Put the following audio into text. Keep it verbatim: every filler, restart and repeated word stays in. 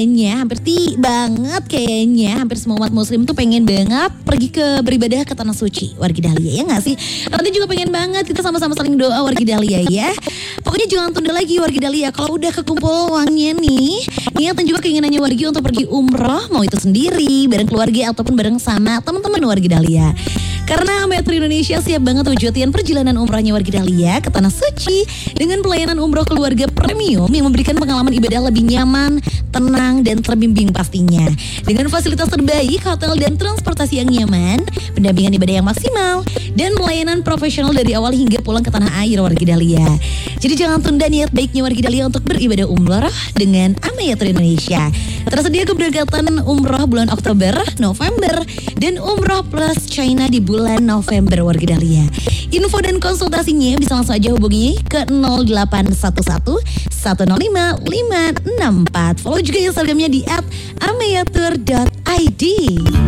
Kayaknya hampir ti banget kayaknya hampir semua umat muslim tuh pengen banget pergi ke beribadah ke tanah suci Wargi Dahlia, ya gak sih? Nanti juga pengen banget kita sama-sama saling doa Wargi Dahlia ya. Pokoknya jangan tunda lagi Wargi Dahlia. Kalau udah kekumpul uangnya nih, niatan juga keinginannya Wargi untuk pergi umroh, mau itu sendiri, bareng keluarga ataupun bareng sama teman-teman Wargi Dahlia. Karena Metro Indonesia siap banget wujudin perjalanan umrohnya Wargi Dahlia ke tanah suci dengan pelayanan umroh keluarga premium yang memberikan pengalaman ibadah lebih nyaman, tenang, dan terbimbing pastinya. Dengan fasilitas terbaik, hotel dan transportasi yang nyaman, pendampingan ibadah yang maksimal, dan pelayanan profesional dari awal hingga pulang ke tanah air Wargi Dahlia. Jadi jangan tunda niat baiknya Wargi Dahlia untuk beribadah umroh dengan Metro Indonesia. Tersedia keberangkatan umroh bulan Oktober, November, dan umroh plus China di bulan November Wargi Dahlia. Info dan konsultasinya bisa langsung aja hubungi ke nol delapan satu satu satu nol lima lima enam empat. Follow juga Instagramnya di at ameyatur dot i d.